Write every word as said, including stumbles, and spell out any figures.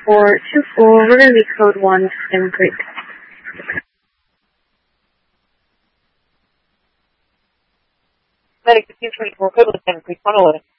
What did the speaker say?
for two four, we're going to be code one to Stem Creek. Medic fifteen twenty-four, code one Stem Creek, one eleven.